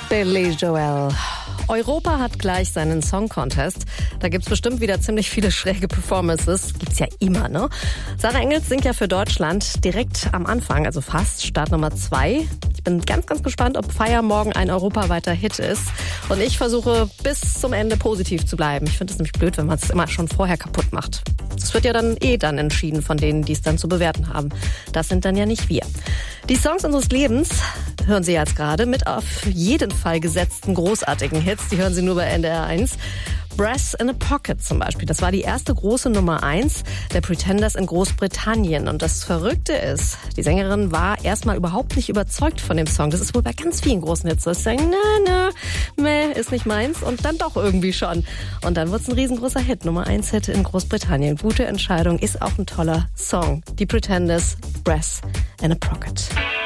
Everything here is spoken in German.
Billy Joel. Europa hat gleich seinen Song Contest. Da gibt's bestimmt wieder ziemlich viele schräge Performances. Gibt's ja immer, ne? Sarah Engels singt ja für Deutschland direkt am Anfang, also fast Start Nummer 2. Ich bin ganz, ganz gespannt, ob Feier morgen ein europaweiter Hit ist. Und ich versuche bis zum Ende positiv zu bleiben. Ich finde es nämlich blöd, wenn man es immer schon vorher kaputt macht. Das wird ja dann entschieden von denen, die es dann zu bewerten haben. Das sind dann ja nicht wir. Die Songs unseres Lebens, hören Sie jetzt gerade, mit auf jeden Fall gesetzten großartigen Hits. Die hören Sie nur bei NDR 1. Brass in a Pocket zum Beispiel. Das war die erste große Nummer 1 der Pretenders in Großbritannien. Und das Verrückte ist, die Sängerin war erstmal überhaupt nicht überzeugt von dem Song. Das ist wohl bei ganz vielen großen Hits so. Sie sagen, ist nicht meins. Und dann doch irgendwie schon. Und dann wird es ein riesengroßer Hit. Nummer 1 Hit in Großbritannien. Gute Entscheidung, ist auch ein toller Song. Die Pretenders, Brass in a Pocket.